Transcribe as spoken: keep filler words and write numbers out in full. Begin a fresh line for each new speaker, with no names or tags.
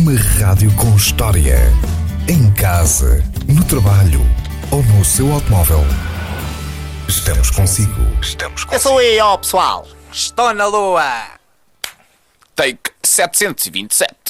Uma rádio com história. Em casa, no trabalho ou no seu automóvel. Estamos consigo. Estamos consigo.
Eu sou aí, ó pessoal.
Estou na lua. Take setecentos e vinte e sete.